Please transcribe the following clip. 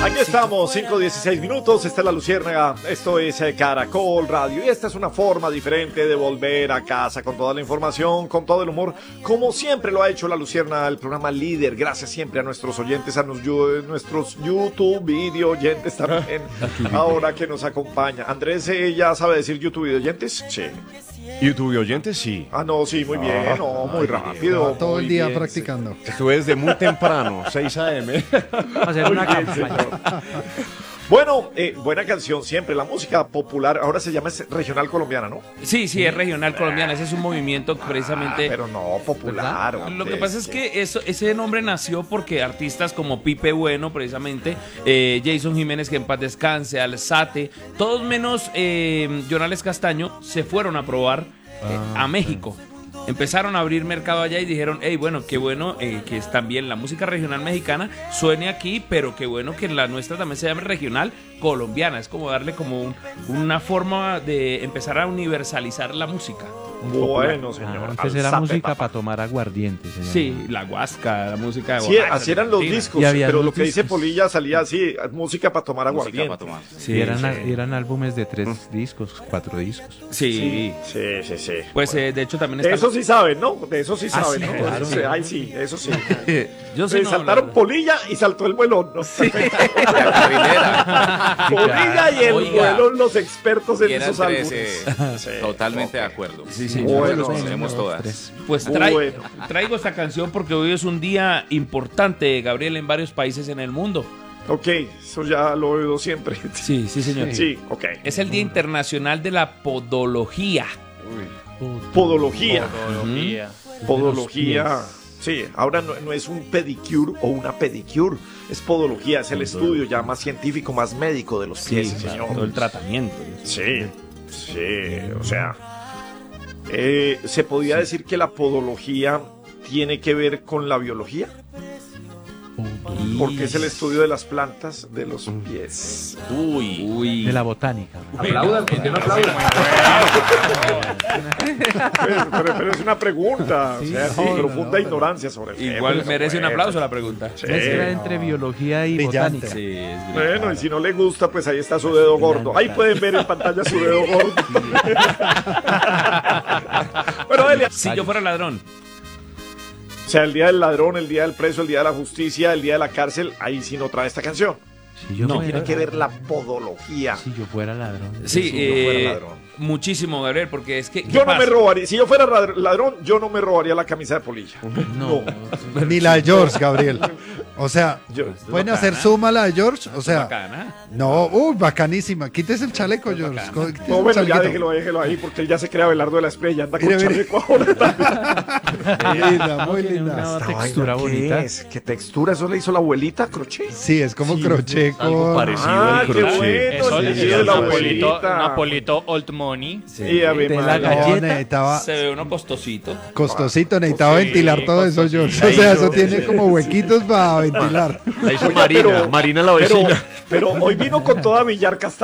Aquí estamos, 5:16 minutos, esta es La Luciérnaga, esto es Caracol Radio y esta es una forma diferente de volver a casa con toda la información, con todo el humor, como siempre lo ha hecho La Luciérnaga, el programa líder. Gracias siempre a nuestros oyentes, a nuestros YouTube video oyentes también, ahora que nos acompaña. Andrés, ¿ya sabe decir YouTube video oyentes? Sí. YouTube oyentes, sí. Ah, no, sí, muy bien, no, muy rápido. Todo el día bien, practicando. Sí. Estuve desde muy temprano, 6 a.m. Hacer una campaña. Bueno, buena canción siempre, la música popular, ahora se llama regional colombiana, ¿no? Sí, es regional colombiana, ese es un movimiento precisamente. Pero no popular. Lo que pasa es que ese nombre nació porque artistas como Pipe Bueno, precisamente, Jason Jiménez, que en paz descanse, Alzate, todos menos Jonales Castaño, se fueron a probar a México. Empezaron a abrir mercado allá y dijeron, hey, bueno, qué bueno que también la música regional mexicana suene aquí, pero qué bueno que la nuestra también se llame regional colombiana. Es como darle como una forma de empezar a universalizar la música. Bueno, señor. Antes era música para tomar aguardiente. Sí, la guasca, la música de Sí, así eran los discos, pero lo que dice discos. Polilla salía así, música para tomar aguardiente. Sí, eran álbumes de 3 discos, 4 discos. Sí. Sí. Pues de hecho también está... De eso sí saben, ¿no? De eso sí saben, sí, ¿no? claro. Sí, ay, sí, eso sí. Yo sé, Saltaron Polilla y saltó el vuelón, ¿no? Sí. Polilla y el Oiga. vuelón, los expertos en Y eran esos álbumes. 13, Sí. totalmente de acuerdo. Sí, sí. Bueno, Las conocemos todas. Pues Bueno. traigo esta canción porque hoy es un día importante, Gabriel, en varios países en el mundo. Ok, eso ya lo he oído siempre. Sí, señor. Sí, ok. Es el Día Internacional de la Podología. Podología. Ujú. Podología. Sí, ahora no es un pedicure o una pedicure, es podología, es el estudio ya más científico, más médico de los pies, Sí, señor. todo el tratamiento. Sí, o sea, ¿se podría decir que la podología tiene que ver con la biología? Porque es el estudio de las plantas de los pies. Uy. De la botánica. Pero es una pregunta, o sea, profunda ignorancia sobre el Igual tema. merece un aplauso la pregunta. Sí. Mezcla entre biología y Brillante. botánica. Sí, es Bueno, y si no le gusta, pues ahí está su dedo gordo. Ahí pueden ver en pantalla su dedo gordo. Bueno, Elia. Si yo fuera ladrón. O sea, el día del ladrón, el día del preso, el día de la justicia, el día de la cárcel, ahí sí no trae esta canción. Si yo No fuera, tiene que ver la podología. Si yo fuera ladrón. Sí, Si yo fuera ladrón. muchísimo, Gabriel, porque es que... ¿qué Yo no pasa? me robaría, si yo fuera ladrón, yo no me robaría la camisa de Polilla. No. Ni la de George, Gabriel. O sea, Yo- ¿pueden hacer suma la de George? O sea, Bacana. no, bacanísima. Quítese el chaleco, George. Quítese No, el bueno, ya chalequito. déjelo ahí, porque él ya se crea Belardo de la Estrella, anda con Mire, mire. chaleco ahora. Linda, muy Tiene linda. una textura bonita. ¿Qué es? ¿Qué textura? ¿Eso le hizo la abuelita? ¿Crochet? Sí, es como crochet algo con... parecido. Ah, al qué crochet. bueno. Eso el le tejido de la Napolito, abuelita. Napolito Old Money. Sí, a ver, De la madre. galleta. No, necesitaba Se ve uno costosito. costosito, necesitaba Sí, ventilar todo eso, George. O sea, eso tiene como huequitos para ventilar. La hizo Oye, Marina, pero- Marina la vecina. Pero hoy vino con toda Villar Castaño.